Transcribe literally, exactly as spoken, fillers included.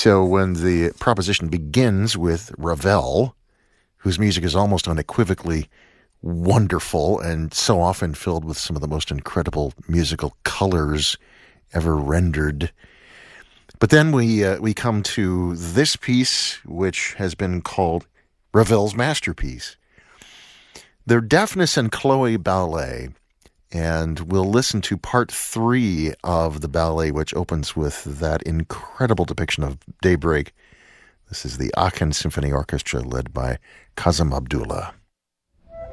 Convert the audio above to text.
So when the proposition begins with Ravel, whose music is almost unequivocally wonderful and so often filled with some of the most incredible musical colors ever rendered. But then we uh, we come to this piece, which has been called Ravel's masterpiece. They're Daphnis and Chloe Ballet, and we'll listen to part three of the ballet, which opens with that incredible depiction of daybreak. This is the Aachen Symphony Orchestra led by Kazem Abdullah.